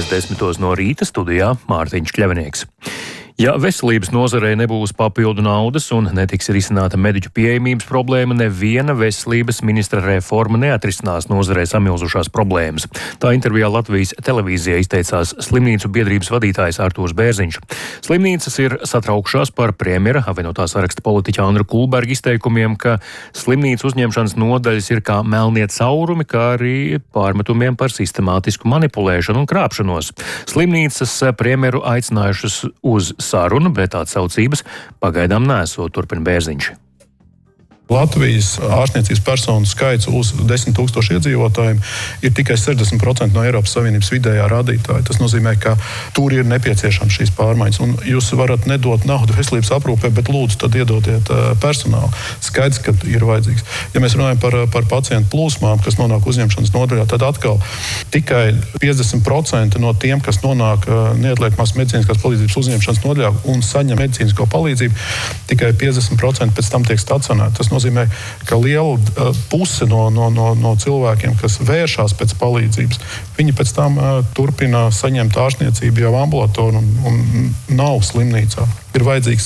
10:00 no rīta studijā Mārtiņš Kļavinieks. Ja veselības nozarei nebūs papildu naudas un netiks risināta mediķu pieejamības problēma, neviena veselības ministra reforma neatrisinās nozarei samilzušās problēmas. Tā intervijā Latvijas televīzijai izteicās slimnīcu biedrības vadītājs Artūrs Bērziņš. Slimnīcas ir satraukšās par premjera apvienotā saraksta politiķa Andra Kulberga izteikumiem, ka slimnīcu uzņemšanas nodaļas ir kā melnie caurumi, kā arī pārmetumiem par sistemātisku manipulēšanu un krāpšanos. Slimnīcas premjeru aicinājušas uz sarunu, bet atsaucības pagaidām nesot, turpina Bērziņš. Latvijas ārstniecības personu skaits uz 10 000 iedzīvotājiem ir tikai 60% no Eiropas Savienības vidējā rādītāja. Tas nozīmē, ka tur ir nepieciešams šīs pārmaiņas. Un jūs varat nedot naudu veselības aprūpē, bet lūdzu tad iedodiet personālu. Skaidrs, ka ir vajadzīgs. Ja mēs runājam par pacientu plūsmām, kas nonāk uzņemšanas nodaļā, tad atkal tikai 50% no tiem, kas nonāk neatliekamās medicīniskās palīdzības uzņemšanas nodaļā un saņem medicīnisko palīdzību, tikai 50% pēc tam tiek stacionēti. Tas nozīmē, ka liela puse no cilvēkiem, kas vēršās pēc palīdzības, viņi pēc tam turpina saņemt ārstniecību jau ambulatoriju un nav slimnīcā. Ir vajadzīgs